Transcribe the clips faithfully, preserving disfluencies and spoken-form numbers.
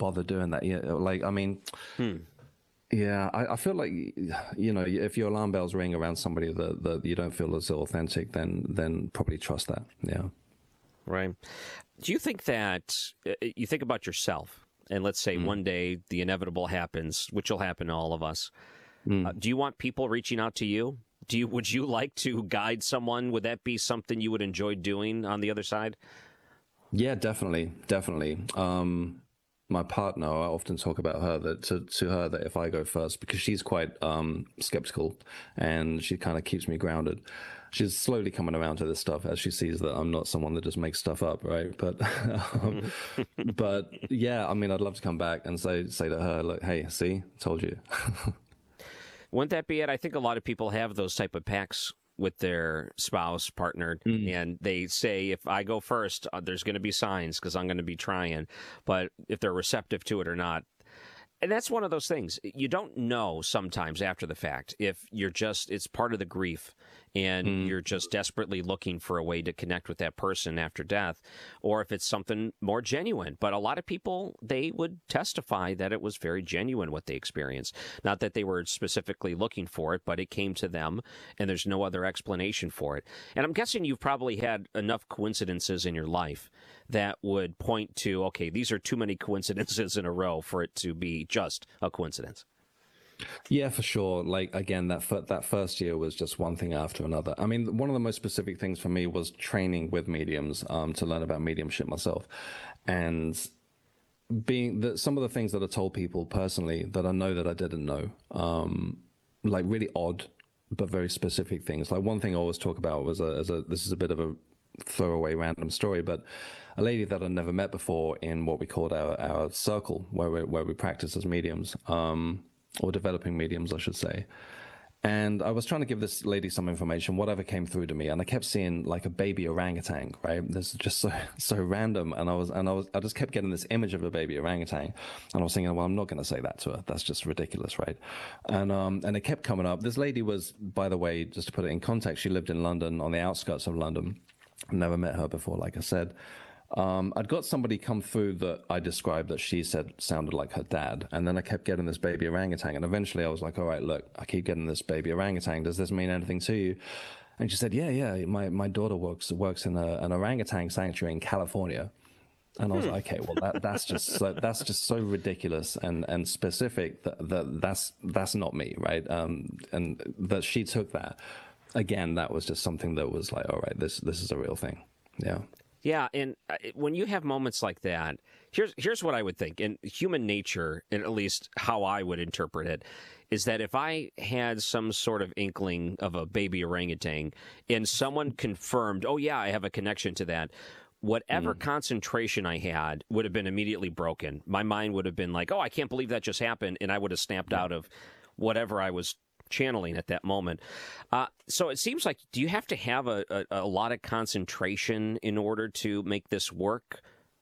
bother doing that. Yeah, like I mean, Hmm. yeah, I, I feel like you know if your alarm bells ring around somebody that, that you don't feel is authentic, then then probably trust that. Yeah. Right. Do you think that uh, you think about yourself, and let's say Mm. one day the inevitable happens, which will happen to all of us. Mm. Uh, do you want people reaching out to you? Do you would you like to guide someone? Would that be something you would enjoy doing on the other side? Yeah, definitely, definitely. Um, my partner, I often talk about her that to, to her that if I go first, because she's quite um, skeptical and she kind of keeps me grounded. She's slowly coming around to this stuff as she sees that I'm not someone that just makes stuff up, right? But, um, but yeah, I mean, I'd love to come back and say say to her, look, hey, see, told you. Wouldn't that be it? I think a lot of people have those type of pacts with their spouse, partner, Mm. and they say, if I go first, uh, there's going to be signs because I'm going to be trying. But if they're receptive to it or not, and that's one of those things. You don't know sometimes after the fact if you're just, it's part of the grief and Mm. you're just desperately looking for a way to connect with that person after death, or if it's something more genuine. But a lot of people, they would testify that it was very genuine what they experienced. Not that they were specifically looking for it, but it came to them and there's no other explanation for it. And I'm guessing you've probably had enough coincidences in your life that would point to, okay, these are too many coincidences in a row for it to be just a coincidence. Yeah, for sure. Like again, that fir- that first year was just one thing after another. I mean, one of the most specific things for me was training with mediums um, to learn about mediumship myself, and being that some of the things that I told people personally that I know that I didn't know, um, like really odd but very specific things. Like one thing I always talk about was a, as a this is a bit of a throwaway random story, but a lady that I'd never met before in what we called our our circle where we where we practice as mediums. Um, or developing mediums, I should say. And I was trying to give this lady some information, whatever came through to me, and I kept seeing like a baby orangutan, right? This is just so so random, and I was and I was I just kept getting this image of a baby orangutan, and I was thinking, well, I'm not going to say that to her. That's just ridiculous, right? And um and it kept coming up. This lady was, by the way, just to put it in context, she lived in London, on the outskirts of London. Never met her before, like I said. Um, I'd got somebody come through that I described that she said sounded like her dad. And then I kept getting this baby orangutan. And eventually I was like, all right, look, I keep getting this baby orangutan. Does this mean anything to you? And she said, yeah, yeah, my, my daughter works works in a, an orangutan sanctuary in California. And I was like, okay, well, that, that's just so, that's just so ridiculous and, and specific that, that that's that's not me, right? Um, and that she took that. Again, that was just something that was like, all right, this this is a real thing. Yeah. Yeah, and uh, when you have moments like that, here's here's what I would think. In human nature, and at least how I would interpret it, is that if I had some sort of inkling of a baby orangutan and someone confirmed, oh, yeah, I have a connection to that, whatever mm. concentration I had would have been immediately broken. My mind would have been like, oh, I can't believe that just happened, and I would have snapped yeah. out of whatever I was channeling at that moment. Uh, so it seems like, do you have to have a, a, a lot of concentration in order to make this work?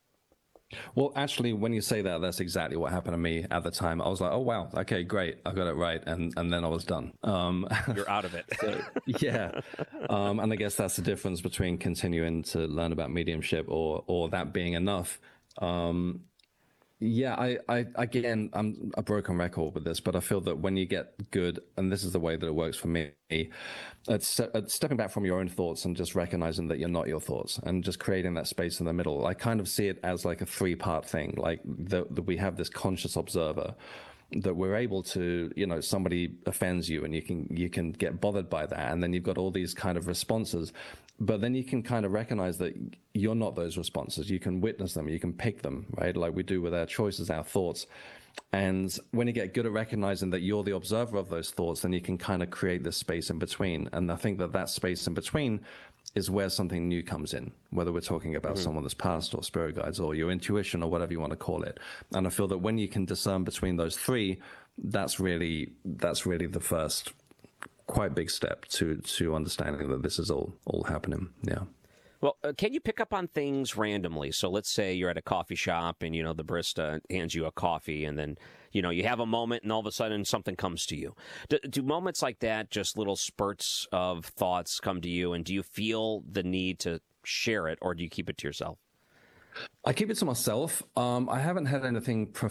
Well, actually, when you say that, that's exactly what happened to me at the time. I was like, oh, wow, okay, great. I got it right. And and then I was done. Um, You're out of it. so, yeah. Um, and I guess that's the difference between continuing to learn about mediumship or, or that being enough. Um, Yeah, I, I, again, I'm a broken record with this, but I feel that when you get good, and this is the way that it works for me, it's, it's stepping back from your own thoughts and just recognizing that you're not your thoughts and just creating that space in the middle. I kind of see it as like a three-part thing, like that we have this conscious observer that we're able to, you know, somebody offends you and you can you can get bothered by that, and then you've got all these kind of responses. But then you can kind of recognize that you're not those responses. You can witness them. You can pick them, right? Like we do with our choices, our thoughts. And when you get good at recognizing that you're the observer of those thoughts, then you can kind of create this space in between. And I think that that space in between is where something new comes in, whether we're talking about mm-hmm. someone that's passed or spirit guides or your intuition or whatever you want to call it. And I feel that when you can discern between those three, that's really, that's really the first quite big step to to understanding that this is all all happening. Yeah. Well, uh, can you pick up on things randomly? So let's say you're at a coffee shop and, you know, the barista hands you a coffee and then, you know, you have a moment and all of a sudden something comes to you. Do, do moments like that, just little spurts of thoughts come to you, and do you feel the need to share it, or do you keep it to yourself? I keep it to myself. Um, I haven't had anything